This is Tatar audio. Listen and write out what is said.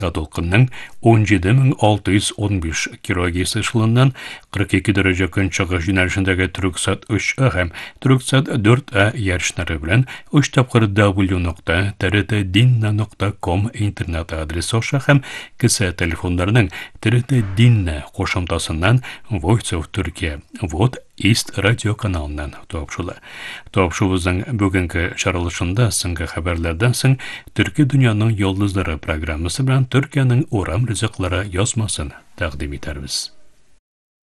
Толқынның 17,615 килогесі шылынан 42 дәрәҗә көнчыгыш юнәлешендәге Түрксат 3А һәм Түрксат 4А ярышлары белән 3 тапкыр w.trt.dinna.com интернет адресы аша һәм кесе телефоннарының TRT-Dinna кушымтасыннан Voice of Turkey, Вот East радио каналыннан тапшыла. Тапшыбызның бүгенге чаралышында соңгы хәбәрләрдән соң Төрки дөньяның йолдызлары программасы белән Төркиянең урам ризыклары язмасын тәкъдим итәрбез.